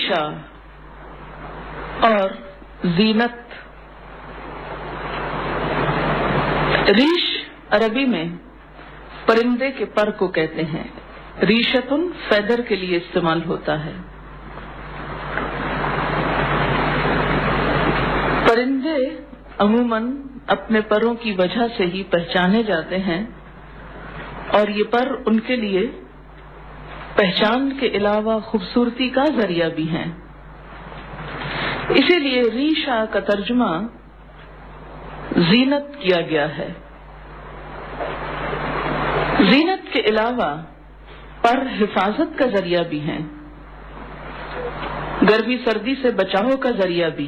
ریشہ اور زینت. ریش عربی میں پرندے کے پر کو کہتے ہیں. ریشتن فیدر کے لیے استعمال ہوتا ہے. پرندے عموماً اپنے پروں کی وجہ سے ہی پہچانے جاتے ہیں، اور یہ پر ان کے لیے پہچان کے علاوہ خوبصورتی کا ذریعہ بھی ہیں. اسی لیے ریشہ کا ترجمہ زینت کیا گیا ہے. زینت کے علاوہ پر حفاظت کا ذریعہ بھی ہیں، گرمی سردی سے بچاؤ کا ذریعہ بھی.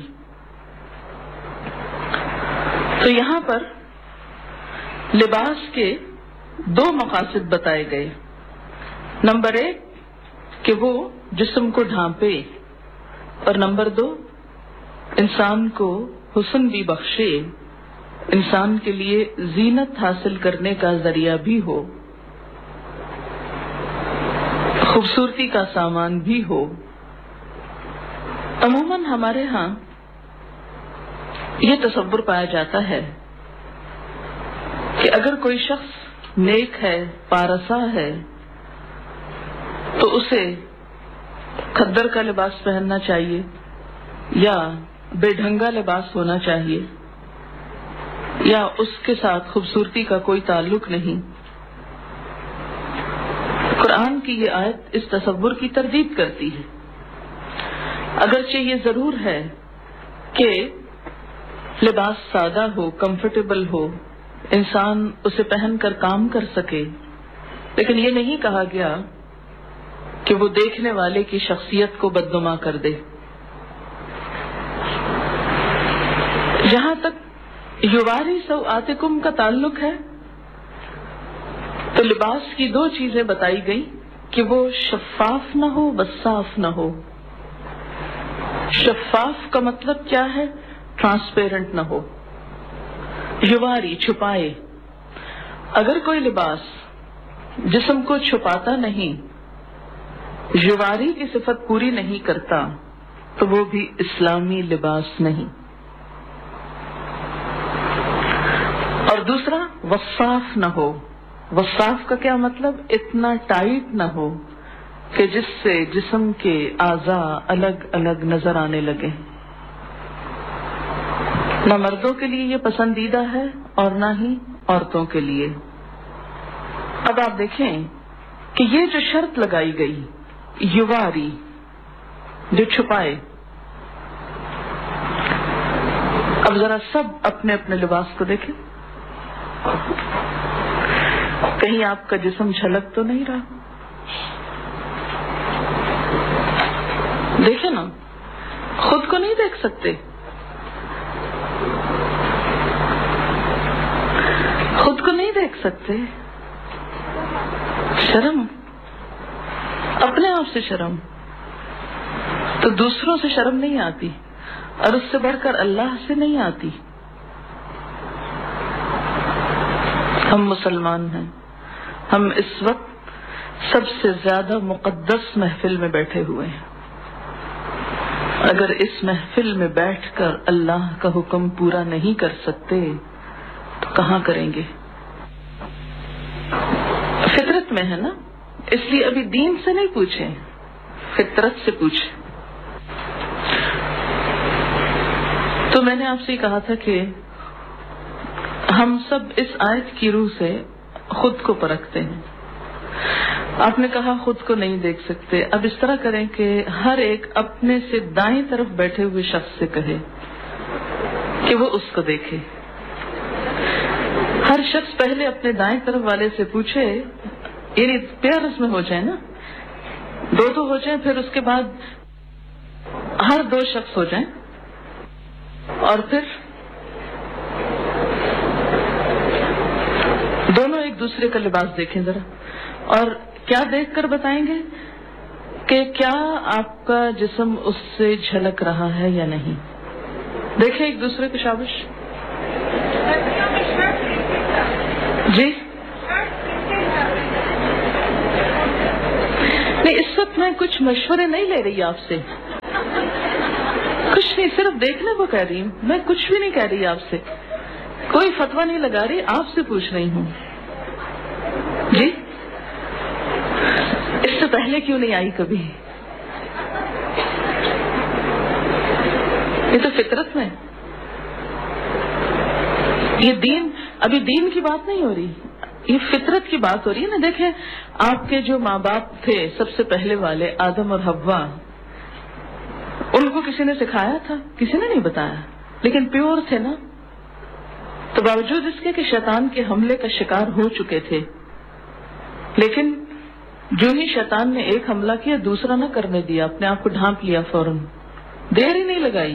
تو یہاں پر لباس کے دو مقاصد بتائے گئے. نمبر 1 کہ وہ جسم کو ڈھانپے، اور نمبر 2 انسان کو حسن بھی بخشے، انسان کے لیے زینت حاصل کرنے کا ذریعہ بھی ہو، خوبصورتی کا سامان بھی ہو. عموماً ہمارے ہاں یہ تصور پایا جاتا ہے کہ اگر کوئی شخص نیک ہے، پارسا ہے، تو اسے کھدر کا لباس پہننا چاہیے یا بے ڈھنگا لباس ہونا چاہیے، یا اس کے ساتھ خوبصورتی کا کوئی تعلق نہیں. قرآن کی یہ آیت اس تصور کی تردید کرتی ہے. اگرچہ یہ ضرور ہے کہ لباس سادہ ہو، کمفرٹیبل ہو، انسان اسے پہن کر کام کر سکے، لیکن یہ نہیں کہا گیا کہ وہ دیکھنے والے کی شخصیت کو بدنما کر دے. جہاں تک یواری سوآتکم کا تعلق ہے تو لباس کی 2 چیزیں بتائی گئی کہ وہ شفاف نہ ہو، بصاف نہ ہو. شفاف کا مطلب کیا ہے؟ ٹرانسپیرنٹ نہ ہو، یواری چھپائے. اگر کوئی لباس جسم کو چھپاتا نہیں، یواری کی صفت پوری نہیں کرتا، تو وہ بھی اسلامی لباس نہیں. اور دوسرا وصاف نہ ہو. وصاف کا کیا مطلب؟ اتنا ٹائٹ نہ ہو کہ جس سے جسم کے اعضاء الگ الگ نظر آنے لگے. نہ مردوں کے لیے یہ پسندیدہ ہے اور نہ ہی عورتوں کے لیے. اب آپ دیکھیں کہ یہ جو شرط لگائی گئی، یواری، جو چھپائے. اب ذرا سب اپنے اپنے لباس کو دیکھیں، کہیں آپ کا جسم جھلک تو نہیں رہا؟ دیکھیں نا، خود کو نہیں دیکھ سکتے، خود کو نہیں دیکھ سکتے. شرم، اپنے آپ سے شرم، تو دوسروں سے شرم نہیں آتی، اور اس سے بڑھ کر اللہ سے نہیں آتی. ہم مسلمان ہیں، ہم اس وقت سب سے زیادہ مقدس محفل میں بیٹھے ہوئے ہیں. اگر اس محفل میں بیٹھ کر اللہ کا حکم پورا نہیں کر سکتے تو کہاں کریں گے؟ فطرت میں ہے نا، اس لیے ابھی دین سے نہیں پوچھیں، فطرت سے پوچھیں. تو میں نے آپ سے کہا تھا کہ ہم سب اس آیت کی روح سے خود کو پرکھتے ہیں. آپ نے کہا خود کو نہیں دیکھ سکتے. اب اس طرح کریں کہ ہر ایک اپنے سے دائیں طرف بیٹھے ہوئے شخص سے کہے کہ وہ اس کو دیکھے. ہر شخص پہلے اپنے دائیں طرف والے سے پوچھے، یعنی پیئرز میں ہو جائے نا، 2 ہو جائیں، پھر اس کے بعد ہر 2 شخص ہو جائیں، اور پھر دونوں ایک دوسرے کا لباس دیکھیں ذرا، اور کیا دیکھ کر بتائیں گے کہ کیا آپ کا جسم اس سے جھلک رہا ہے یا نہیں. دیکھیں ایک دوسرے کو. شابش. جی نہیں، اس وقت میں کچھ مشورے نہیں لے رہی آپ سے، کچھ نہیں، صرف دیکھنے کو کہہ رہی ہوں، میں کچھ بھی نہیں کہہ رہی آپ سے، کوئی فتویٰ نہیں لگا رہی، آپ سے پوچھ رہی ہوں جی اس سے پہلے کیوں نہیں آئی کبھی؟ یہ تو فطرت میں، یہ دین، ابھی دین کی بات نہیں ہو رہی، یہ فطرت کی بات ہو رہی ہے نا۔ دیکھیں آپ کے جو ماں باپ تھے سب سے پہلے والے، آدم اور حوا، ان کو کسی نے سکھایا تھا؟ کسی نے نہیں بتایا، لیکن پیور تھے نا۔ تو باوجود اس کے کہ شیطان کے حملے کا شکار ہو چکے تھے، لیکن جو ہی شیطان نے ایک حملہ کیا دوسرا نہ کرنے دیا، اپنے آپ کو ڈھانپ لیا فوراً، دیر ہی نہیں لگائی،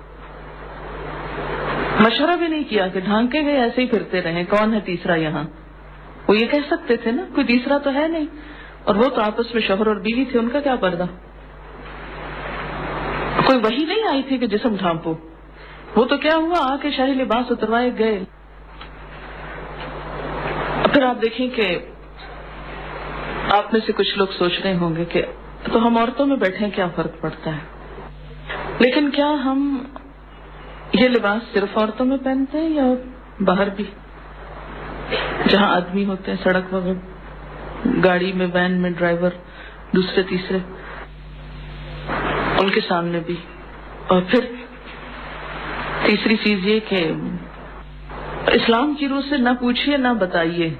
مشورہ بھی نہیں کیا کہ ڈھانکے گئے ایسے ہی پھرتے رہیں، کون ہے تیسرا یہاں؟ وہ یہ کہہ سکتے تھے نا کوئی تیسرا تو ہے نہیں، اور وہ تو آپس میں شوہر اور بیوی تھے، ان کا کیا پردہ؟ کوئی وحی نہیں آئی تھی کہ جسم ڈھانپو، وہ تو کیا ہوا، آ کے شاہی لباس اتروائے گئے۔ پھر آپ دیکھیں کہ آپ میں سے کچھ لوگ سوچ رہے ہوں گے کہ تو ہم عورتوں میں بیٹھے کیا فرق پڑتا ہے، لیکن کیا ہم یہ لباس صرف عورتوں میں پہنتے ہیں یا باہر بھی، جہاں آدمی ہوتے ہیں سڑک وغیرہ، گاڑی میں، وین میں، ڈرائیور، دوسرے تیسرے، ان کے سامنے بھی؟ اور پھر تیسری چیز یہ کہ اسلام کی روح سے نہ پوچھیے نہ بتائیے،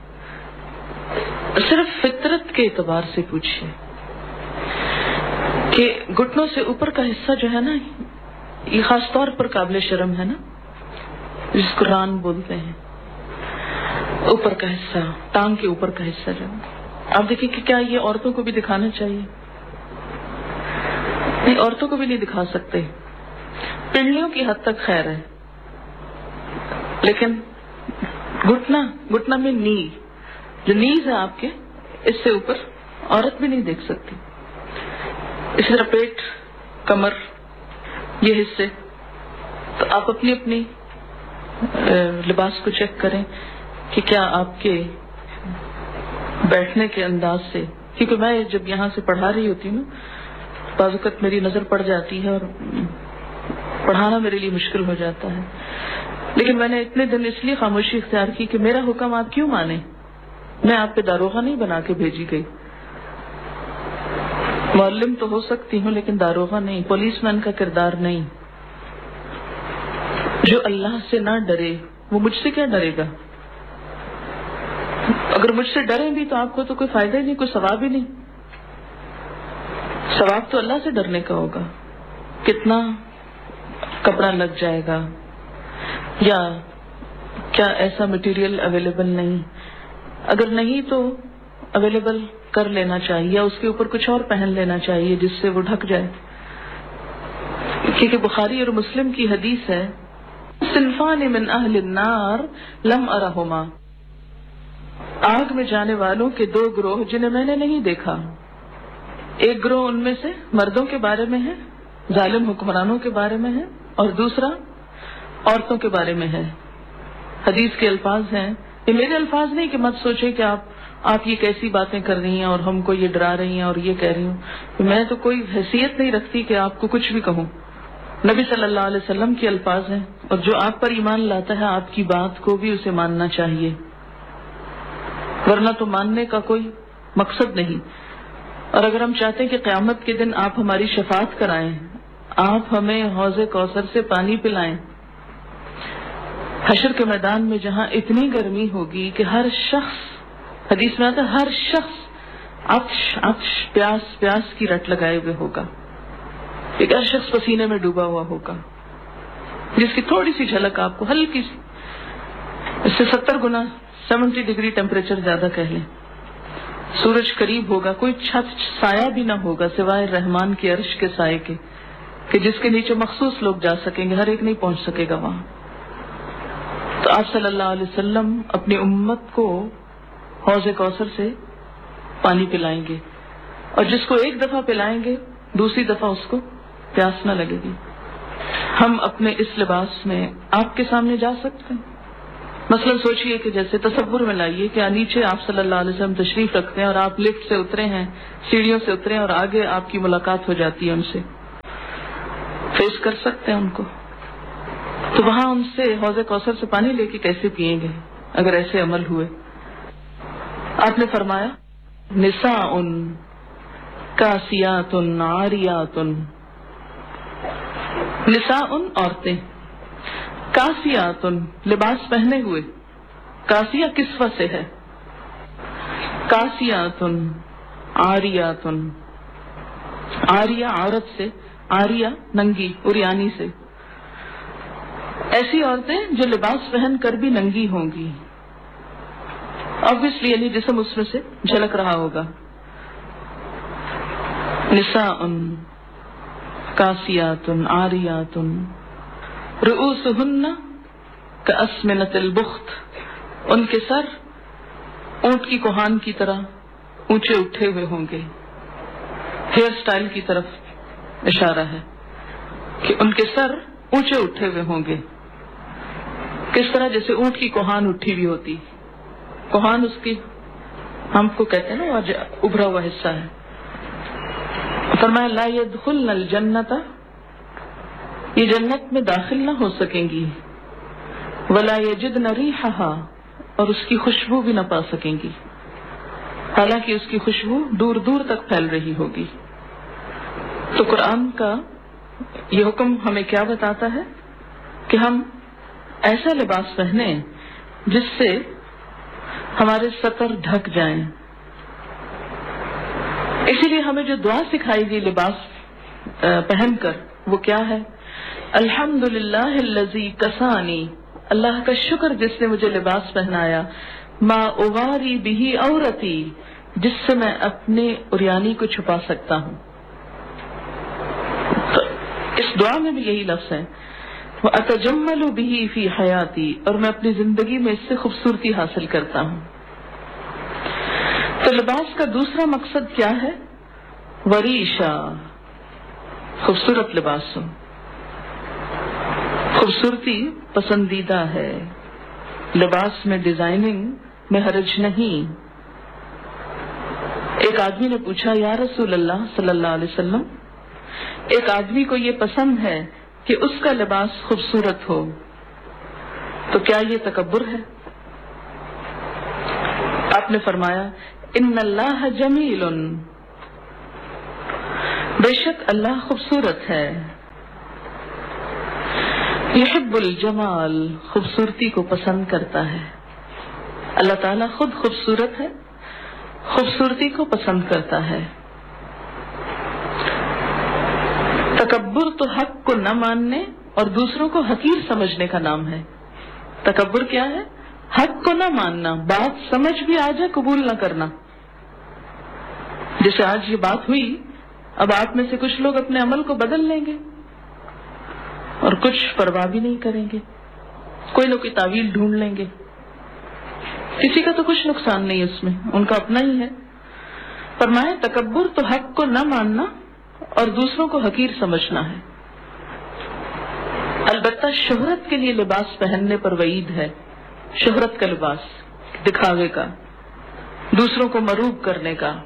صرف فطرت کے اعتبار سے پوچھیے کہ گھٹنوں سے اوپر کا حصہ جو ہے نا، یہ خاص طور پر قابل شرم ہے نا، جس کو ران بولتے ہیں، اوپر کا حصہ، ٹانگ کے اوپر کا حصہ جو آپ دیکھیں کہ کیا یہ عورتوں کو بھی دکھانا چاہیے؟ نہیں، عورتوں کو بھی نہیں دکھا سکتے، پنڈلیوں کی حد تک خیر ہے، لیکن گھٹنا میں نی، جو نیز ہے آپ کے، اس سے اوپر عورت بھی نہیں دیکھ سکتی۔ اسی طرح پیٹ، کمر، یہ حصے، تو آپ اپنی اپنی لباس کو چیک کریں کہ کیا آپ کے بیٹھنے کے انداز سے، کیونکہ میں جب یہاں سے پڑھا رہی ہوتی ہوں بعض اوقات میری نظر پڑ جاتی ہے اور پڑھانا میرے لیے مشکل ہو جاتا ہے، لیکن میں نے اتنے دن اس لیے خاموشی اختیار کی کہ میرا حکم آپ کیوں مانیں؟ میں آپ پہ داروغہ نہیں بنا کے بھیجی گئی، معلم تو ہو سکتی ہوں لیکن داروغہ نہیں، پولیس مین کا کردار نہیں۔ جو اللہ سے نہ ڈرے وہ مجھ سے کیا ڈرے گا؟ اگر مجھ سے ڈریں بھی تو آپ کو تو کوئی فائدہ ہی نہیں، کوئی ثواب ہی نہیں، ثواب تو اللہ سے ڈرنے کا ہوگا۔ کتنا کپڑا لگ جائے گا، یا کیا ایسا مٹیریل اویلیبل نہیں، اگر نہیں تو اویلیبل کر لینا چاہیے، یا اس کے اوپر کچھ اور پہن لینا چاہیے جس سے وہ ڈھک جائے، کیونکہ بخاری اور مسلم کی حدیث ہے، صنفان من اہل النار لم ارہما، آگ میں جانے والوں کے دو گروہ جنہیں میں نے نہیں دیکھا، ایک گروہ ان میں سے مردوں کے بارے میں ہے، ظالم حکمرانوں کے بارے میں ہے، اور دوسرا عورتوں کے بارے میں ہے۔ حدیث کے الفاظ ہیں، یہ میرے الفاظ نہیں کہ مت سوچے کہ آپ یہ کیسی باتیں کر رہی ہیں اور ہم کو یہ ڈرا رہی ہیں اور یہ کہہ رہی ہوں، میں تو کوئی حیثیت نہیں رکھتی کہ آپ کو کچھ بھی کہوں، نبی صلی اللہ علیہ وسلم کے الفاظ ہیں، اور جو آپ پر ایمان لاتا ہے آپ کی بات کو بھی اسے ماننا چاہیے، ورنہ تو ماننے کا کوئی مقصد نہیں۔ اور اگر ہم چاہتے ہیں کہ قیامت کے دن آپ ہماری شفاعت کرائیں، آپ ہمیں حوض کوثر سے پانی پلائیں، حشر کے میدان میں جہاں اتنی گرمی ہوگی کہ ہر شخص، حدیث میں آتا ہے ہر شخص عطش پیاس کی رٹ لگائے ہوئے ہوگا، ایک ہر شخص پسینے میں ڈوبا ہوا ہوگا، جس کی تھوڑی سی جھلک آپ کو، ہلکی سی، اس سے 70 گنا 70 ڈگری ٹیمپریچر زیادہ کہہ لیں، سورج قریب ہوگا، کوئی چھت سایہ بھی نہ ہوگا سوائے رحمان کے عرش کے سائے کے، کہ جس کے نیچے مخصوص لوگ جا سکیں گے، ہر ایک نہیں پہنچ سکے گا وہاں۔ تو آپ صلی اللہ علیہ وسلم اپنی امت کو حوض کوثر سے پانی پلائیں گے، اور جس کو ایک دفعہ پلائیں گے دوسری دفعہ اس کو پیاس نہ لگے گی۔ ہم اپنے اس لباس میں آپ کے سامنے جا سکتے ہیں؟ مثلا سوچئے کہ جیسے تصور میں لائیے کہ نیچے آپ صلی اللہ علیہ وسلم تشریف رکھتے ہیں اور آپ لفٹ سے اترے ہیں، سیڑھیوں سے اترے اور آگے آپ کی ملاقات ہو جاتی ہے ان سے، فیس کر سکتے ہیں ان کو، تو وہاں ان سے حوض کوثر سے پانی لے کے کیسے پئیں گے اگر ایسے عمل ہوئے؟ آپ نے فرمایا نساء کاسیات عاریات، نساء عورتیں، کاسیات لباس پہنے ہوئے، کاسیہ کسوہ سے ہے، کاسیات عاریات، عاریہ عورت سے، عاریہ ننگی، عریانی سے، ایسی عورتیں جو لباس پہن کر بھی ننگی ہوں گی، obviously یعنی جسم اس میں سے جھلک رہا ہوگا. نساء کاسیات عاریات رؤوسہن کاسمنۃ البخت، ان کے سر اونٹ کی کوہان کی طرح اونچے اٹھے ہوئے ہوں گے. ہیئر سٹائل کی طرف اشارہ ہے کہ ان کے سر اونچے اٹھے ہوئے ہوں گے. کس طرح؟ جیسے اونٹ کی کوہان اٹھی ہوئی ہوتی، کوہان اس کی ہم کو کہتے ہیں نا وہ ابھرا ہوا حصہ ہے. فرمایا لا يدخلن الجنت، یہ جنت میں داخل نہ ہو سکیں گی، ولا یجدن ریحھا، اور اس کی خوشبو بھی نہ پا سکیں گی، حالانکہ اس کی خوشبو دور دور تک پھیل رہی ہوگی. تو قرآن کا یہ حکم ہمیں کیا بتاتا ہے کہ ہم ایسا لباس پہنیں جس سے ہمارے سطر ڈھک جائیں. اسی لیے ہمیں جو دعا سکھائی گئی لباس پہن کر وہ کیا ہے؟ الحمدللہ الذی کسانی، اللہ کا شکر جس نے مجھے لباس پہنایا، ما اواری بہ عورتی، جس سے میں اپنے عریانی کو چھپا سکتا ہوں. تو اس دعا میں بھی یہی لفظ ہے وَأَتَجَمَّلُ بِهِ فِي حَيَاتِي، اور میں اپنی زندگی میں اس سے خوبصورتی حاصل کرتا ہوں. تو لباس کا دوسرا مقصد کیا ہے؟ وریشا، خوبصورت لباس ہو. خوبصورتی پسندیدہ ہے، لباس میں ڈیزائننگ میں حرج نہیں. ایک آدمی نے پوچھا یا رسول اللہ صلی اللہ علیہ وسلم، ایک آدمی کو یہ پسند ہے کہ اس کا لباس خوبصورت ہو، تو کیا یہ تکبر ہے؟ آپ نے فرمایا ان اللہ جمیل، بے شک اللہ خوبصورت ہے. یحب الجمال، خوبصورتی کو پسند کرتا ہے. اللہ تعالیٰ خود خوبصورت ہے، خوبصورتی کو پسند کرتا ہے. تکبر تو حق کو نہ ماننے اور دوسروں کو حقیر سمجھنے کا نام ہے. تکبر کیا ہے؟ حق کو نہ ماننا، بات سمجھ بھی آ جائے قبول نہ کرنا. جیسے آج یہ بات ہوئی، اب آپ میں سے کچھ لوگ اپنے عمل کو بدل لیں گے اور کچھ پرواہ بھی نہیں کریں گے، کوئی نہ کوئی تعویل ڈھونڈ لیں گے. کسی کا تو کچھ نقصان نہیں اس میں، ان کا اپنا ہی ہے. فرمایا تکبر تو حق کو نہ ماننا اور دوسروں کو حقیر سمجھنا ہے. البتہ شہرت کے لیے لباس پہننے پر وعید ہے. شہرت کا لباس، دکھاوے کا، دوسروں کو مروب کرنے کا.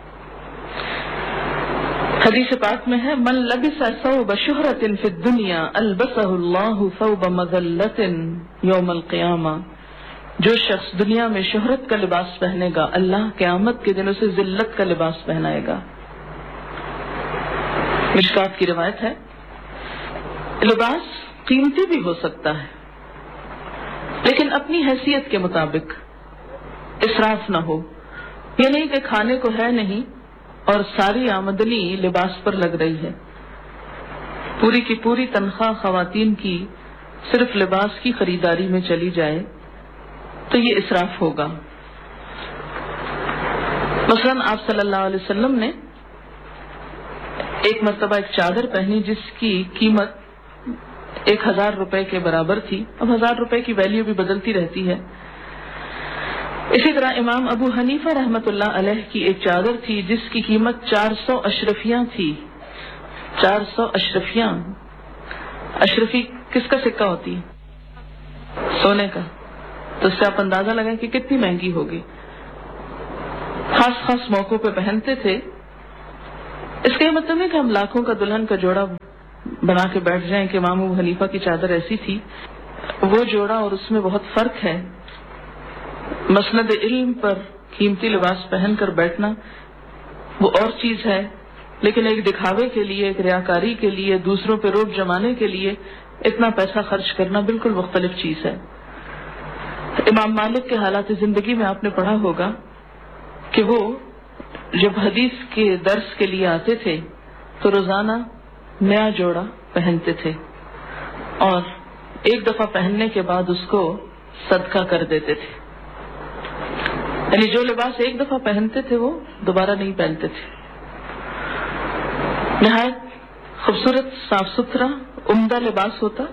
حدیث پاک میں ہے من لبس ثوب شہرت فی الدنیا البسہ اللہ ثوب مذلت یوم القیامہ، جو شخص دنیا میں شہرت کا لباس پہنے گا اللہ قیامت کے دن اسے ذلت کا لباس پہنائے گا. مشکات کی روایت ہے. لباس قیمتی بھی ہو سکتا ہے لیکن اپنی حیثیت کے مطابق، اسراف نہ ہو. یہ نہیں کہ کھانے کو ہے نہیں اور ساری آمدنی لباس پر لگ رہی ہے. پوری کی پوری تنخواہ خواتین کی صرف لباس کی خریداری میں چلی جائے تو یہ اسراف ہوگا. مثلا آپ صلی اللہ علیہ وسلم نے ایک مرتبہ ایک چادر پہنی جس کی قیمت 1000 روپے کے برابر تھی. اب 1000 روپے کی ویلیو بھی بدلتی رہتی ہے. اسی طرح امام ابو حنیفہ رحمت اللہ علیہ کی ایک چادر تھی جس کی قیمت 400 اشرفیاں تھی. 400 اشرفیاں. اشرفی کس کا سکہ ہوتی ہے؟ سونے کا. تو اس سے آپ اندازہ لگائیں کہ کتنی مہنگی ہوگی. خاص خاص موقعوں پہ پہنتے تھے. اس کا یہ مطلب ہے کہ ہم لاکھوں کا دلہن کا جوڑا بنا کے بیٹھ جائیں کہ امام ابو حنیفہ کی چادر ایسی تھی، وہ جوڑا اور اس میں بہت فرق ہے. مسند علم پر قیمتی لباس پہن کر بیٹھنا وہ اور چیز ہے، لیکن ایک دکھاوے کے لیے، ایک ریاکاری کے لیے، دوسروں پہ روب جمانے کے لیے اتنا پیسہ خرچ کرنا بالکل مختلف چیز ہے. امام مالک کے حالات زندگی میں آپ نے پڑھا ہوگا کہ وہ جب حدیث کے درس کے لیے آتے تھے تو روزانہ نیا جوڑا پہنتے تھے اور ایک دفعہ پہننے کے بعد اس کو صدقہ کر دیتے تھے. یعنی جو لباس ایک دفعہ پہنتے تھے وہ دوبارہ نہیں پہنتے تھے. نہایت خوبصورت، صاف ستھرا، عمدہ لباس ہوتا.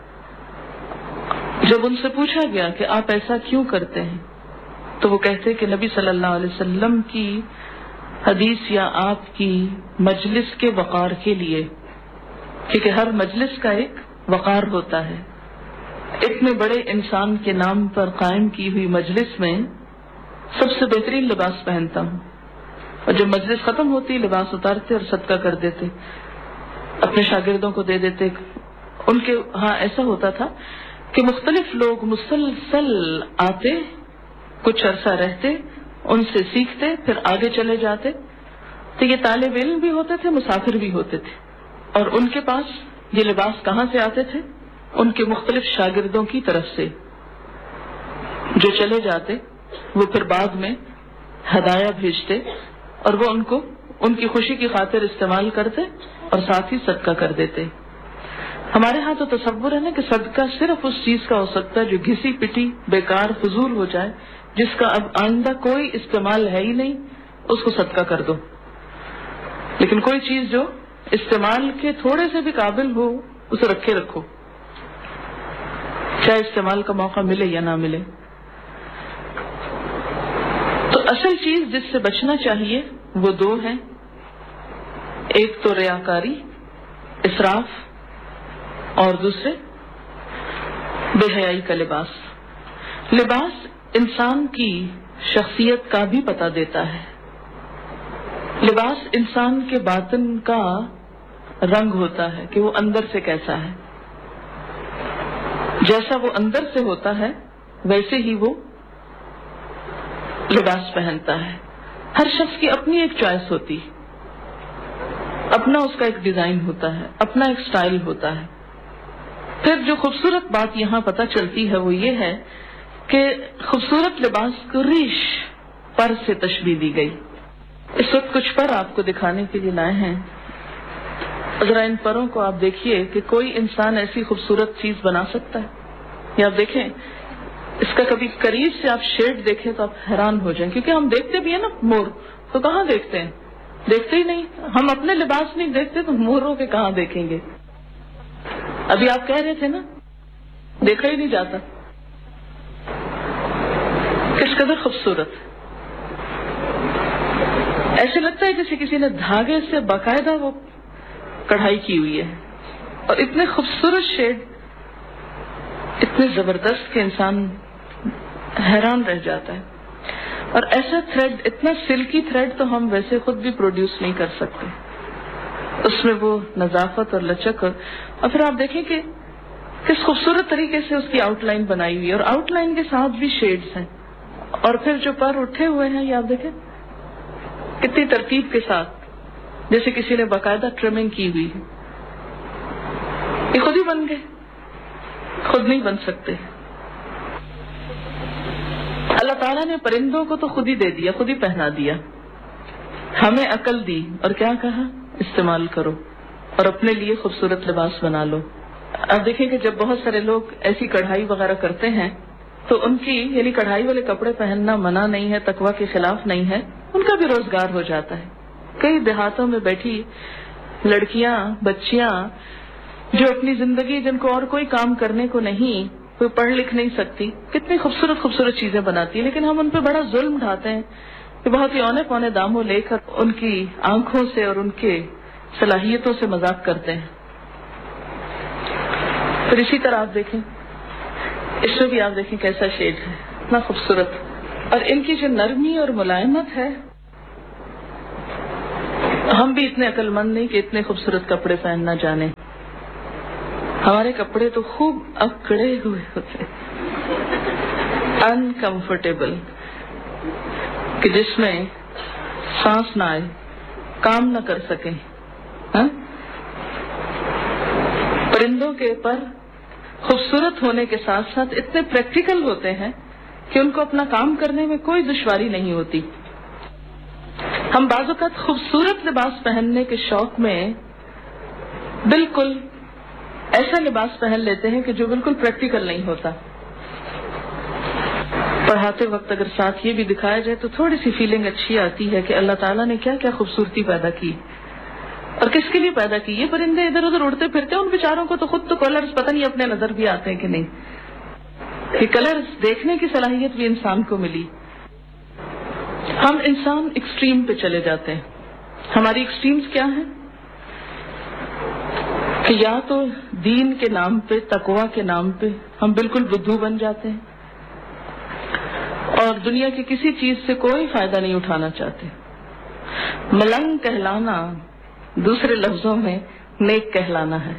جب ان سے پوچھا گیا کہ آپ ایسا کیوں کرتے ہیں تو وہ کہتے کہ نبی صلی اللہ علیہ وسلم کی حدیث یا آپ کی مجلس کے وقار کے لیے، کیونکہ ہر مجلس کا ایک وقار ہوتا ہے. اتنے بڑے انسان کے نام پر قائم کی ہوئی مجلس میں سب سے بہترین لباس پہنتا ہوں، اور جب مجلس ختم ہوتی لباس اتارتے اور صدقہ کر دیتے، اپنے شاگردوں کو دے دیتے. ان کے ہاں ایسا ہوتا تھا کہ مختلف لوگ مسلسل آتے، کچھ عرصہ رہتے، ان سے سیکھتے، پھر آگے چلے جاتے. تو یہ طالب علم بھی ہوتے تھے، مسافر بھی ہوتے تھے، اور ان کے پاس یہ لباس کہاں سے آتے تھے؟ ان کے مختلف شاگردوں کی طرف سے جو چلے جاتے، وہ پھر بعد میں ہدایہ بھیجتے اور وہ ان کو ان کی خوشی کی خاطر استعمال کرتے اور ساتھ ہی صدقہ کر دیتے. ہمارے ہاں تو تصور ہے نا کہ صدقہ صرف اس چیز کا ہو سکتا ہے جو گھسی پٹی، بیکار، فضول ہو جائے، جس کا اب آئندہ کوئی استعمال ہے ہی نہیں، اس کو صدقہ کر دو. لیکن کوئی چیز جو استعمال کے تھوڑے سے بھی قابل ہو اسے رکھے رکھو، چاہے استعمال کا موقع ملے یا نہ ملے. تو اصل چیز جس سے بچنا چاہیے وہ دو ہیں. ایک تو ریاکاری، اسراف، اور دوسرے بے حیائی کا لباس. لباس انسان کی شخصیت کا بھی پتہ دیتا ہے. لباس انسان کے باطن کا رنگ ہوتا ہے کہ وہ اندر سے کیسا ہے. جیسا وہ اندر سے ہوتا ہے ویسے ہی وہ لباس پہنتا ہے. ہر شخص کی اپنی ایک چوائس ہوتی، اپنا اس کا ایک ڈیزائن ہوتا ہے، اپنا ایک سٹائل ہوتا ہے. پھر جو خوبصورت بات یہاں پتہ چلتی ہے وہ یہ ہے کہ خوبصورت لباس کو ریش، پر سے تشبیہ دی گئی. اس وقت کچھ پر آپ کو دکھانے کے لیے لائے ہیں. ذرا ان پروں کو آپ دیکھیے کہ کوئی انسان ایسی خوبصورت چیز بنا سکتا ہے. یہ آپ دیکھیں، اس کا کبھی قریب سے آپ شیڈ دیکھیں تو آپ حیران ہو جائیں، کیونکہ ہم دیکھتے بھی ہیں نا مور، تو کہاں دیکھتے ہیں؟ دیکھتے ہی نہیں. ہم اپنے لباس نہیں دیکھتے تو موروں کے کہاں دیکھیں گے؟ ابھی آپ کہہ رہے تھے نا، دیکھا ہی نہیں جاتا. کس قدر خوبصورت، ایسے لگتا ہے جیسے کسی نے دھاگے سے باقاعدہ وہ کڑھائی کی ہوئی ہے، اور اتنے خوبصورت شیڈ، اتنے زبردست کہ انسان حیران رہ جاتا ہے. اور ایسا تھریڈ، اتنا سلکی تھریڈ تو ہم ویسے خود بھی پروڈیوس نہیں کر سکتے. اس میں وہ نظافت اور لچک، اور پھر آپ دیکھیں کہ کس خوبصورت طریقے سے اس کی آؤٹ لائن بنائی ہوئی ہے، اور آؤٹ لائن کے ساتھ بھی شیڈز ہیں. اور پھر جو پر اٹھے ہوئے ہیں یہ آپ دیکھیں کتنی ترتیب کے ساتھ، جیسے کسی نے باقاعدہ ٹرمنگ کی ہوئی ہے. یہ خود ہی بن گئے، خود نہیں بن سکتے. اللہ تعالیٰ نے پرندوں کو تو خود ہی دے دیا، خود ہی پہنا دیا. ہمیں عقل دی اور کیا کہا؟ استعمال کرو اور اپنے لیے خوبصورت لباس بنا لو. اب دیکھیں کہ جب بہت سارے لوگ ایسی کڑھائی وغیرہ کرتے ہیں تو ان کی، یعنی کڑھائی والے کپڑے پہننا منع نہیں ہے، تقویٰ کے خلاف نہیں ہے، ان کا بھی روزگار ہو جاتا ہے. کئی دیہاتوں میں بیٹھی لڑکیاں، بچیاں جو اپنی زندگی، جن کو اور کوئی کام کرنے کو نہیں، کوئی پڑھ لکھ نہیں سکتی، کتنی خوبصورت خوبصورت چیزیں بناتی ہیں. لیکن ہم ان پہ بڑا ظلم ڈھاتے ہیں کہ بہت ہی اونے پونے داموں لے کر ان کی آنکھوں سے اور ان کے صلاحیتوں سے مذاق کرتے ہیں. پھر اسی طرح آپ دیکھیں، اس میں بھی آپ دیکھیں کیسا شیڈ ہے، اتنا خوبصورت. اور ان کی جو نرمی اور ملائمت ہے، ہم بھی اتنے عقل مند نہیں کہ اتنے خوبصورت کپڑے پہننا جانے. ہمارے کپڑے تو خوب اکڑے ہوئے ہوتے ہیں، انکمفرٹیبل، کہ جس میں سانس نہ آئے، کام نہ کر سکیں. پرندوں کے پر خوبصورت ہونے کے ساتھ ساتھ اتنے پریکٹیکل ہوتے ہیں کہ ان کو اپنا کام کرنے میں کوئی دشواری نہیں ہوتی. ہم بعض اوقات خوبصورت لباس پہننے کے شوق میں بالکل ایسا لباس پہن لیتے ہیں کہ جو بالکل پریکٹیکل نہیں ہوتا. پڑھاتے وقت اگر ساتھ یہ بھی دکھایا جائے تو تھوڑی سی فیلنگ اچھی آتی ہے کہ اللہ تعالیٰ نے کیا کیا خوبصورتی پیدا کی اور کس کے لیے پیدا کی. یہ پرندے ادھر ادھر اڑتے پھرتے ہیں، ان بیچاروں کو تو خود تو کلرز پتہ نہیں اپنے نظر بھی آتے ہیں کہ نہیں. یہ کلرز دیکھنے کی صلاحیت بھی انسان کو ملی. ہم انسان ایکسٹریم پہ چلے جاتے ہیں. ہماری ایکسٹریمز کیا ہیں کہ یا تو دین کے نام پہ، تقوی کے نام پہ ہم بالکل بدھو بن جاتے ہیں اور دنیا کی کسی چیز سے کوئی فائدہ نہیں اٹھانا چاہتے. ملنگ کہلانا دوسرے لفظوں میں نیک کہلانا ہے.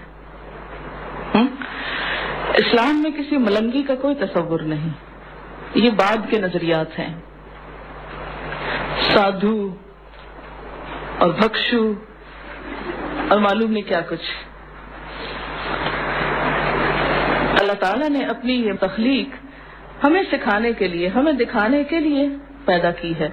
اسلام میں کسی ملنگی کا کوئی تصور نہیں، یہ بعد کے نظریات ہیں. سادھو اور بھکشو اور معلوم نہیں کیا کچھ. اللہ تعالیٰ نے اپنی یہ تخلیق ہمیں سکھانے کے لیے، ہمیں دکھانے کے لیے پیدا کی ہے.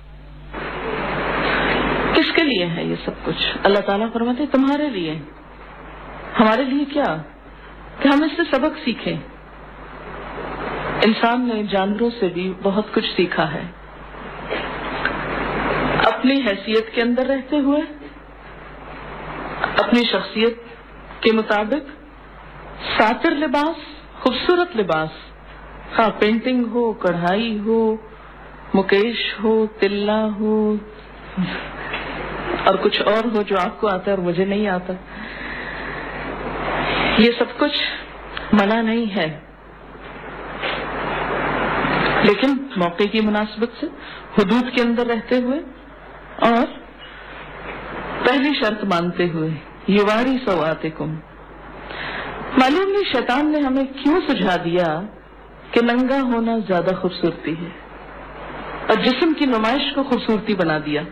کس کے لیے ہے یہ سب کچھ؟ اللہ تعالیٰ فرماتے ہیں تمہارے لیے. ہمارے لیے کیا؟ کہ ہم اس سے سبق سیکھیں. انسان نے جانوروں سے بھی بہت کچھ سیکھا ہے. اپنی حیثیت کے اندر رہتے ہوئے، اپنی شخصیت کے مطابق ساتر لباس، خوبصورت لباس، خواہ پینٹنگ ہو، کڑھائی ہو، مکیش ہو، تلا ہو اور کچھ اور ہو جو آپ کو آتا ہے اور مجھے نہیں آتا، یہ سب کچھ منع نہیں ہے. لیکن موقع کی مناسبت سے حدود کے اندر رہتے ہوئے اور پہلی شرط مانتے ہوئے، یواری سواتکم. معلوم نہیں شیطان نے ہمیں کیوں سجھا دیا کہ ننگا ہونا زیادہ خوبصورتی ہے اور جسم کی نمائش کو خوبصورتی بنا دیا.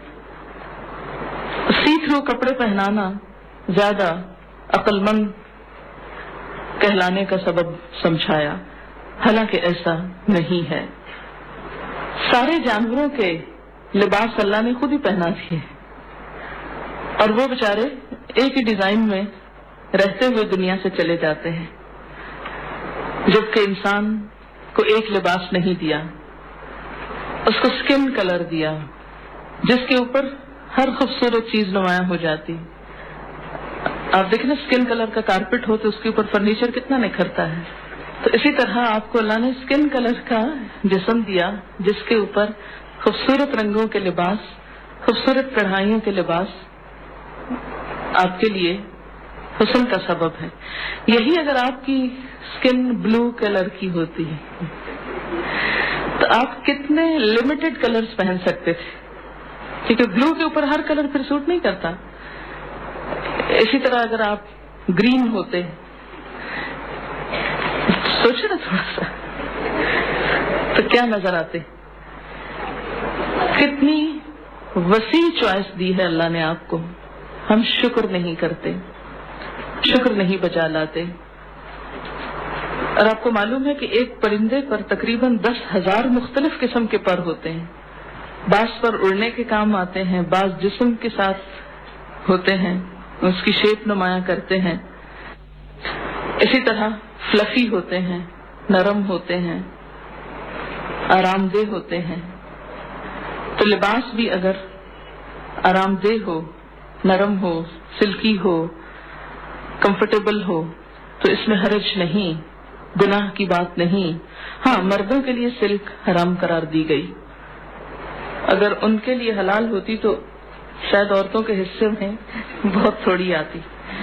سی تھرو کپڑے پہنانا زیادہ عقل مند کہلانے کا سبب سمجھایا، حالانکہ ایسا نہیں ہے. سارے جانوروں کے لباس اللہ نے خود ہی پہنا دیے اور وہ بیچارے ایک ہی ڈیزائن میں رہتے ہوئے دنیا سے چلے جاتے ہیں، جبکہ انسان کو ایک لباس نہیں دیا، اس کو سکن کلر دیا جس کے اوپر ہر خوبصورت چیز نمایاں ہو جاتی. آپ دیکھیں نا، سکن کلر کا کارپیٹ ہو تو اس کے اوپر فرنیچر کتنا نکھرتا ہے. تو اسی طرح آپ کو اللہ نے سکن کلر کا جسم دیا جس کے اوپر خوبصورت رنگوں کے لباس، خوبصورت کڑھائیوں کے لباس آپ کے لیے حسن کا سبب ہے. یہی اگر آپ کی سکن بلو کلر کی ہوتی ہے تو آپ کتنے لمیٹڈ کلرز پہن سکتے تھے، کیونکہ بلو کے اوپر ہر کلر پھر سوٹ نہیں کرتا. اسی طرح اگر آپ گرین ہوتے، سوچے نا تھوڑا سا، تو کیا نظر آتے. کتنی وسیع چوائس دی ہے اللہ نے آپ کو. ہم شکر نہیں کرتے، شکر نہیں بجا لاتے. اور آپ کو معلوم ہے کہ ایک پرندے پر تقریباً 10,000 مختلف قسم کے پر ہوتے ہیں. بعض پر اڑنے کے کام آتے ہیں، بعض جسم کے ساتھ ہوتے ہیں، اس کی شیپ نمایاں کرتے ہیں. اسی طرح فلفی ہوتے ہیں، نرم ہوتے ہیں، آرام دہ ہوتے ہیں. تو لباس بھی اگر آرام دہ ہو، نرم ہو، سلکی ہو، کمفرٹیبل ہو تو اس میں حرج نہیں، گناہ کی بات نہیں. ہاں، مردوں کے لیے سلک حرام قرار دی گئی. اگر ان کے لیے حلال ہوتی تو شاید عورتوں کے حصے میں بہت تھوڑی آتی.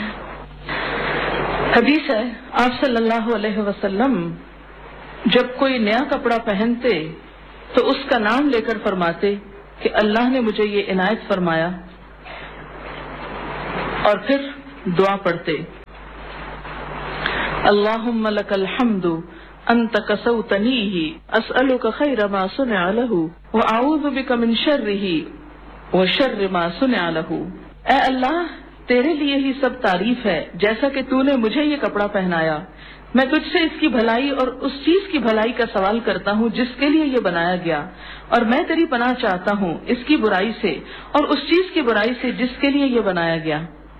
حدیث ہے آپ صلی اللہ علیہ وسلم جب کوئی نیا کپڑا پہنتے تو اس کا نام لے کر فرماتے کہ اللہ نے مجھے یہ عنایت فرمایا، اور پھر دعا پڑھتے اللہم لک الحمد انت کسوتنیہ اسألک خیر ما صنع لہ واعوذ بک من شرہ وشر ما صنع لہ. اے اللہ تیرے لیے ہی سب تعریف ہے، جیسا کہ تو نے مجھے یہ کپڑا پہنایا، میں تجھ سے اس کی بھلائی اور اس چیز کی بھلائی کا سوال کرتا ہوں جس کے لیے یہ بنایا گیا، اور میں تیری پناہ چاہتا ہوں اس کی برائی سے اور اس چیز کی برائی سے جس کے لیے یہ بنایا گیا.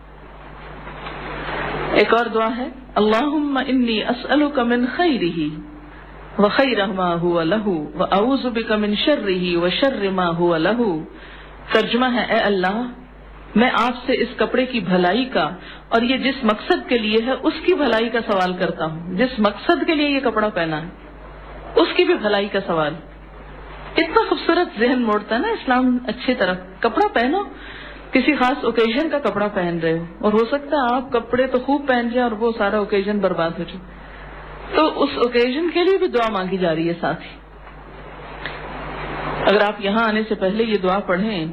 ایک اور دعا ہے، اللہم انی اسألک من خیرہ وخیر ما ہوا لہ واعوذ بک من شرہ وشر ما ہوا لہ. ترجمہ ہے، اے اللہ میں آپ سے اس کپڑے کی بھلائی کا اور یہ جس مقصد کے لیے ہے اس کی بھلائی کا سوال کرتا ہوں. جس مقصد کے لیے یہ کپڑا پہنا ہے اس کی بھی بھلائی کا سوال. اتنا خوبصورت ذہن موڑتا ہے نا اسلام اچھی طرح. کپڑا پہنو، کسی خاص اوکیزن کا کپڑا پہن رہے ہو، اور ہو سکتا ہے آپ کپڑے تو خوب پہن جائیں اور وہ سارا اوکیزن برباد ہو جائے، تو اس اوکیزن کے لیے بھی دعا مانگی جا رہی ہے. ساتھ ہی اگر آپ یہاں آنے سے پہلے یہ دعا پڑھیں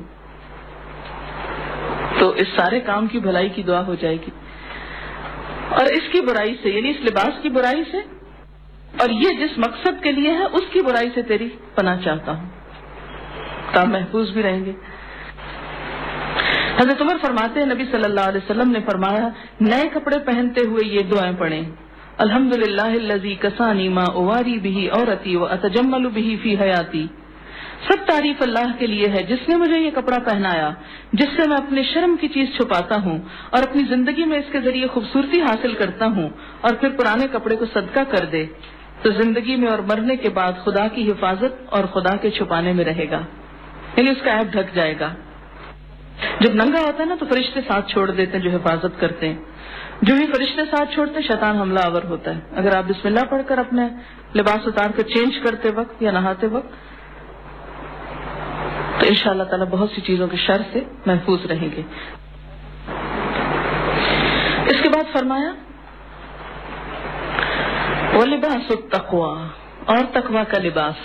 تو اس سارے کام کی بھلائی کی دعا ہو جائے گی، اور اس کی برائی سے یعنی اس لباس کی برائی سے اور یہ جس مقصد کے لیے ہے اس کی برائی سے تیری پناہ چاہتا ہوں، تو محفوظ بھی رہیں گے. حضرت عمر فرماتے ہیں نبی صلی اللہ علیہ وسلم نے فرمایا نئے کپڑے پہنتے ہوئے یہ دعائیں پڑھیں، الحمدللہ الذی کسانی ما اواری بہ عورتی واتجمل بہ فی حیاتی. سب تعریف اللہ کے لیے ہے جس نے مجھے یہ کپڑا پہنایا جس سے میں اپنے شرم کی چیز چھپاتا ہوں اور اپنی زندگی میں اس کے ذریعے خوبصورتی حاصل کرتا ہوں، اور پھر پرانے کپڑے کو صدقہ کر دے تو زندگی میں اور مرنے کے بعد خدا کی حفاظت اور خدا کے چھپانے میں رہے گا، یعنی اس کا عیب ڈھک جائے گا. جب ننگا ہوتا ہے نا تو فرشتے ساتھ چھوڑ دیتے ہیں جو حفاظت کرتے ہیں. جو ہی فرشتے ساتھ چھوڑتے ہیں شیطان حملہ آور ہوتا ہے. اگر آپ بسم اللہ پڑھ کر اپنے لباس اتار کر چینج کرتے وقت یا نہاتے وقت تو انشاءاللہ تعالیٰ بہت سی چیزوں کے شر سے محفوظ رہیں گے. اس کے بعد فرمایا وَلِبَاسُ التَّقْوَى، اور تقوی کا لباس.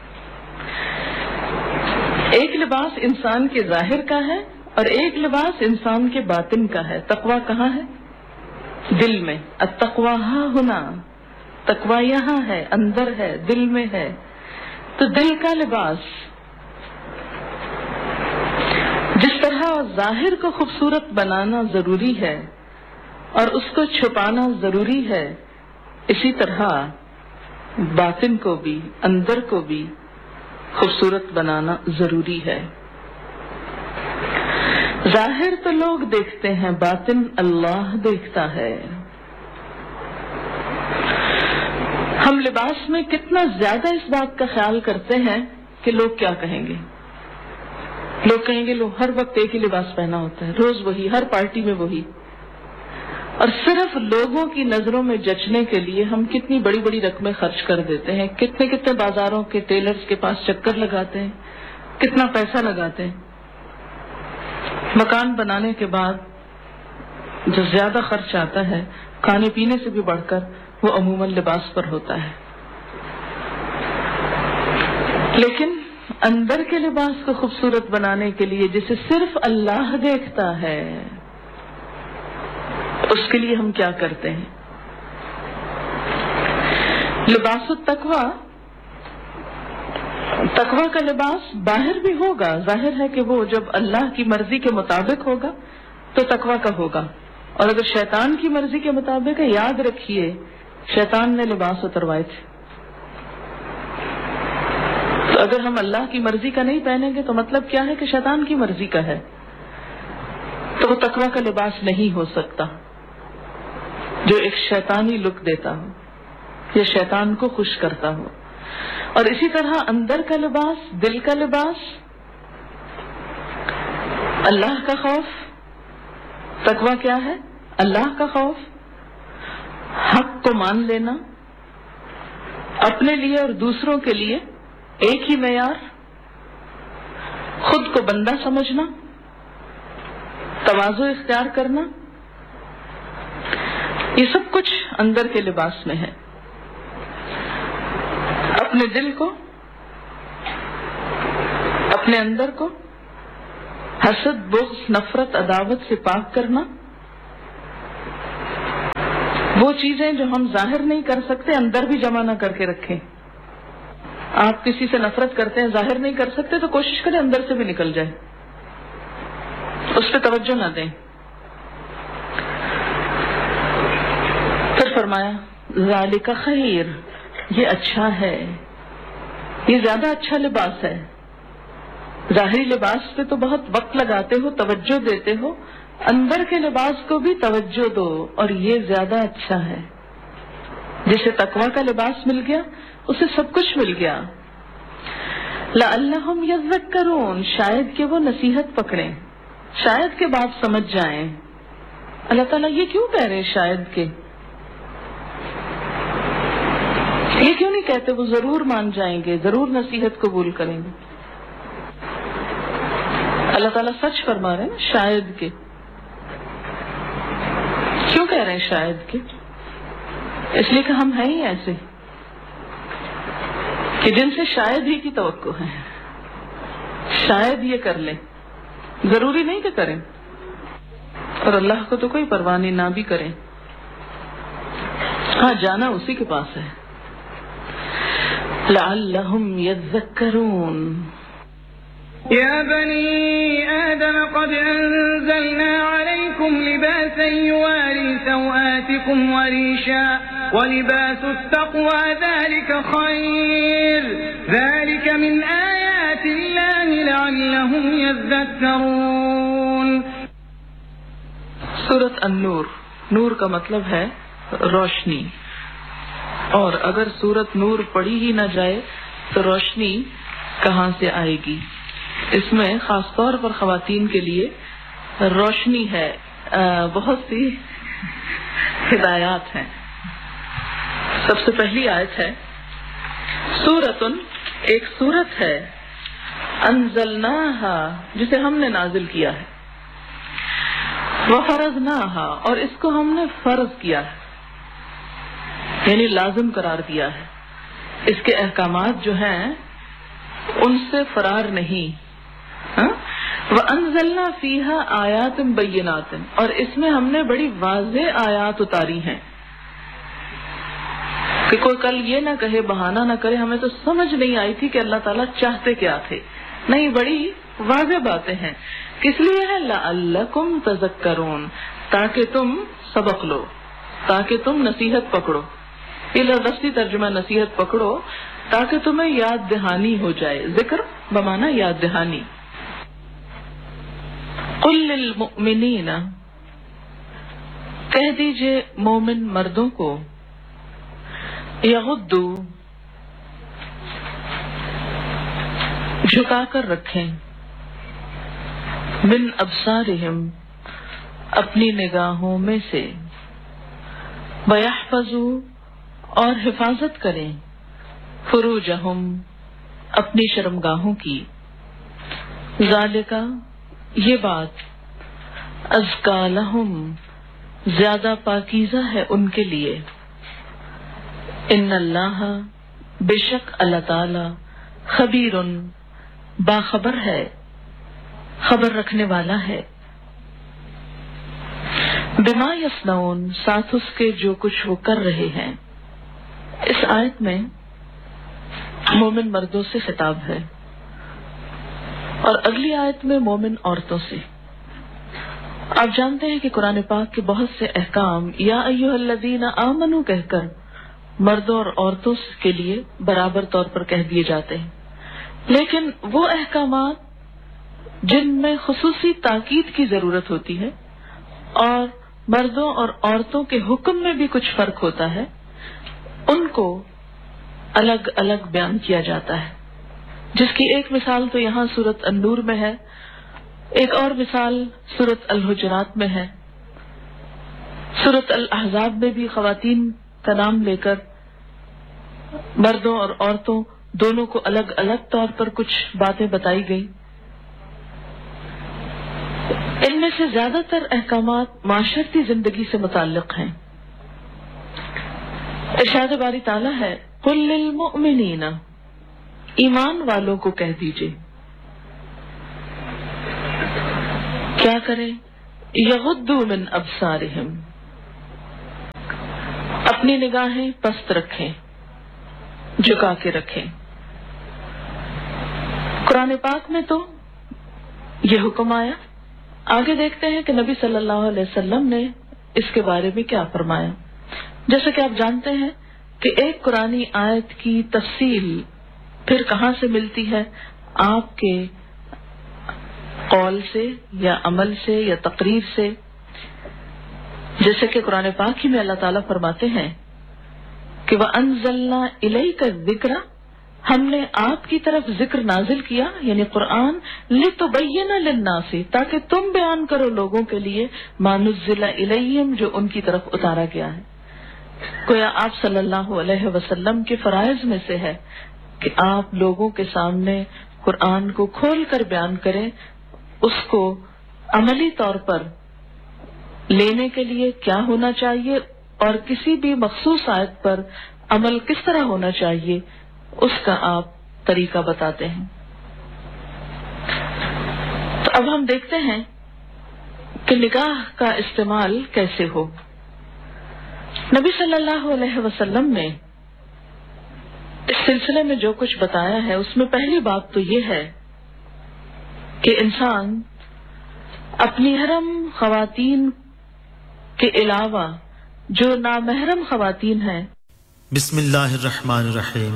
ایک لباس انسان کے ظاہر کا ہے اور ایک لباس انسان کے باطن کا ہے. تقوی کہاں ہے؟ دل میں. التقوی ہاں ہونا، تقوی یہاں ہے، اندر ہے، دل میں ہے. تو دل کا لباس جس طرح ظاہر کو خوبصورت بنانا ضروری ہے اور اس کو چھپانا ضروری ہے، اسی طرح باطن کو بھی، اندر کو بھی خوبصورت بنانا ضروری ہے. ظاہر تو لوگ دیکھتے ہیں، باطن اللہ دیکھتا ہے. ہم لباس میں کتنا زیادہ اس بات کا خیال کرتے ہیں کہ لوگ کیا کہیں گے. لوگ کہیں گے لو ہر وقت ایک ہی لباس پہنا ہوتا ہے، روز وہی، ہر پارٹی میں وہی. اور صرف لوگوں کی نظروں میں جچنے کے لیے ہم کتنی بڑی بڑی رقمیں خرچ کر دیتے ہیں، کتنے کتنے بازاروں کے ٹیلرز کے پاس چکر لگاتے ہیں، کتنا پیسہ لگاتے ہیں. مکان بنانے کے بعد جو زیادہ خرچ آتا ہے کھانے پینے سے بھی بڑھ کر وہ عموماً لباس پر ہوتا ہے. لیکن اندر کے لباس کو خوبصورت بنانے کے لیے جسے صرف اللہ دیکھتا ہے اس کے لیے ہم کیا کرتے ہیں؟ لباس التقوی، تقوی کا لباس باہر بھی ہوگا. ظاہر ہے کہ وہ جب اللہ کی مرضی کے مطابق ہوگا تو تقوی کا ہوگا، اور اگر شیطان کی مرضی کے مطابق ہے، یاد رکھیے شیطان نے لباس اتروائے تھے. تو اگر ہم اللہ کی مرضی کا نہیں پہنیں گے تو مطلب کیا ہے کہ شیطان کی مرضی کا ہے، تو وہ تقوی کا لباس نہیں ہو سکتا جو ایک شیطانی لک دیتا ہو یا شیطان کو خوش کرتا ہو. اور اسی طرح اندر کا لباس، دل کا لباس، اللہ کا خوف. تقوی کیا ہے؟ اللہ کا خوف، حق کو مان لینا، اپنے لیے اور دوسروں کے لیے ایک ہی معیار، خود کو بندہ سمجھنا، تواضع اختیار کرنا، یہ سب کچھ اندر کے لباس میں ہے. اپنے دل کو، اپنے اندر کو حسد، بغض، نفرت، عداوت سے پاک کرنا، وہ چیزیں جو ہم ظاہر نہیں کر سکتے اندر بھی جمع نہ کر کے رکھیں. آپ کسی سے نفرت کرتے ہیں، ظاہر نہیں کر سکتے تو کوشش کریں اندر سے بھی نکل جائے، اس پہ توجہ نہ دیں. پھر فرمایا ذالک خیر، یہ اچھا ہے، یہ زیادہ اچھا لباس ہے. ظاہری لباس پہ تو بہت وقت لگاتے ہو، توجہ دیتے ہو، اندر کے لباس کو بھی توجہ دو، اور یہ زیادہ اچھا ہے. جسے تقویٰ کا لباس مل گیا اسے سب کچھ مل گیا. لعلہم یذکرون، شاید کہ وہ نصیحت پکڑیں، شاید کہ بات سمجھ جائیں. اللہ تعالیٰ یہ کیوں کہہ رہے ہیں شاید کہ؟ یہ کیوں نہیں کہتے وہ ضرور مان جائیں گے، ضرور نصیحت قبول کریں گے؟ اللہ تعالیٰ سچ فرما رہے ہیں شاید کہ. کیوں کہہ رہے ہیں شاید کہ؟ اس لیے کہ ہم ہیں ہی ایسے کہ جن سے شاید ہی کی توقع ہے، شاید یہ کر لیں، ضروری نہیں کہ کریں، اور اللہ کو تو کوئی پرواہ نہیں نہ بھی کریں. ہاں جانا اسی کے پاس ہے. لعلہم یذکرون. يا بني آدم قد أنزلنا عليكم لباسا يواري سوآتكم وريشا ولباس التقوى ذلك خير ذلك من آيات الله لعلهم يذكرون. سورۃ النور، نور کا مطلب ہے روشنی، اور اگر سورۃ نور پڑھی ہی نہ جائے تو روشنی کہاں سے آئے گی؟ اس میں خاص طور پر خواتین کے لیے روشنی ہے، بہت سی ہدایات ہیں. سب سے پہلی آیت ہے سورتن، ایک سورت ہے، انزلناہا جسے ہم نے نازل کیا ہے، وفرضناہا اور اس کو ہم نے فرض کیا ہے، یعنی لازم قرار دیا ہے. اس کے احکامات جو ہیں ان سے فرار نہیں. وَأَنزَلْنَا فِيهَا آيَاتٍ بَيِّنَاتٍ اور اس میں ہم نے بڑی واضح آیات اتاری ہیں کہ کوئی کل یہ نہ کہے، بہانہ نہ کرے ہمیں تو سمجھ نہیں آئی تھی کہ اللہ تعالیٰ چاہتے کیا تھے. نہیں، بڑی واضح باتیں ہیں. کس لیے ہے؟ لَعَلَّكُمْ تَذَكَّرُونَ، تاکہ تم سبق لو، تاکہ تم نصیحت پکڑو. یہ لفظی ترجمہ نصیحت پکڑو تاکہ تمہیں یاد دہانی ہو جائے. ذکر بمانا یاد دہانی. قل للمؤمنین، کہہ دیجئے مومن مردوں کو، یغضوا، جھکا کر رکھیں، من ابصارہم، اپنی نگاہوں میں سے، ویحفظوا، اور حفاظت کریں، فروجہم، اپنی شرمگاہوں کی. ذالک، یہ بات، ازکا لہم، زیادہ پاکیزہ ہے ان کے لیے. ان اللہ، بے شک اللہ تعالی، خبیر، باخبر ہے، خبر رکھنے والا ہے. بما یصنعون، ساتھ اس کے جو کچھ وہ کر رہے ہیں. اس آیت میں مومن مردوں سے خطاب ہے اور اگلی آیت میں مومن عورتوں سے. آپ جانتے ہیں کہ قرآن پاک کے بہت سے احکام یا ایھا الذین آمنوا کہہ کر مردوں اور عورتوں کے لیے برابر طور پر کہہ دیے جاتے ہیں، لیکن وہ احکامات جن میں خصوصی تاکید کی ضرورت ہوتی ہے اور مردوں اور عورتوں کے حکم میں بھی کچھ فرق ہوتا ہے، ان کو الگ الگ بیان کیا جاتا ہے. جس کی ایک مثال تو یہاں سورۃ النور میں ہے، ایک اور مثال سورۃ الحجرات میں ہے. سورۃ الاحزاب میں بھی خواتین کا نام لے کر مردوں اور عورتوں دونوں کو الگ الگ طور پر کچھ باتیں بتائی گئی. ان میں سے زیادہ تر احکامات معاشرتی زندگی سے متعلق ہیں. ارشاد باری تعالیٰ ہے، قل للمؤمنین، ایمان والوں کو کہہ دیجئے کیا کریں؟ یغضوا من ابصارہم، اپنی نگاہیں پست رکھیں، جھکا کے رکھیں۔ قرآن پاک میں تو یہ حکم آیا، آگے دیکھتے ہیں کہ نبی صلی اللہ علیہ وسلم نے اس کے بارے میں کیا فرمایا۔ جیسا کہ آپ جانتے ہیں کہ ایک قرآنی آیت کی تفصیل پھر کہاں سے ملتی ہے؟ آپ کے قول سے یا عمل سے یا تقریر سے۔ جیسے کہ قرآن پاک ہی میں اللہ تعالیٰ فرماتے ہیں کہ وَأَنزَلْنَا إِلَيْكَ الذِّكْرَ، ہم نے آپ کی طرف ذکر نازل کیا، یعنی قرآن، لِتُبَيِّنَ لِلنَّاسِ، تاکہ تم بیان کرو لوگوں کے لیے، مَا نُزِّلَ إِلَيْهِمْ، جو ان کی طرف اتارا گیا ہے۔ گویا آپ صلی اللہ علیہ وسلم کے فرائض میں سے ہے کہ آپ لوگوں کے سامنے قرآن کو کھول کر بیان کریں، اس کو عملی طور پر لینے کے لیے کیا ہونا چاہیے اور کسی بھی مخصوص آیت پر عمل کس طرح ہونا چاہیے، اس کا آپ طریقہ بتاتے ہیں۔ تو اب ہم دیکھتے ہیں کہ نگاہ کا استعمال کیسے ہو۔ نبی صلی اللہ علیہ وسلم نے اس سلسلے میں جو کچھ بتایا ہے، اس میں پہلی بات تو یہ ہے کہ انسان اپنی محرم خواتین کے علاوہ جو نامحرم خواتین ہیں، بسم اللہ الرحمن الرحیم،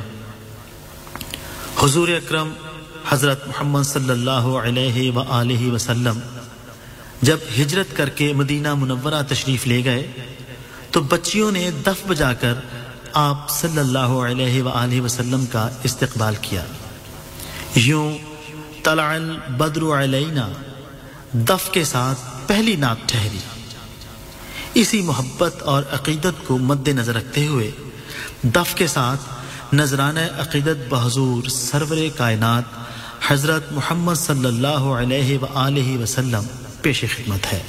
حضور اکرم حضرت محمد صلی اللہ علیہ وآلہ وسلم جب ہجرت کر کے مدینہ منورہ تشریف لے گئے تو بچیوں نے دف بجا کر آپ صلی اللہ علیہ وآلہ وسلم کا استقبال کیا۔ یوں طلع البدر علینا دف کے ساتھ پہلی نعت ٹھہری۔ اسی محبت اور عقیدت کو مد نظر رکھتے ہوئے دف کے ساتھ نذرانہ عقیدت بحضور سرور کائنات حضرت محمد صلی اللہ علیہ وآلہ وسلم پیش خدمت ہے۔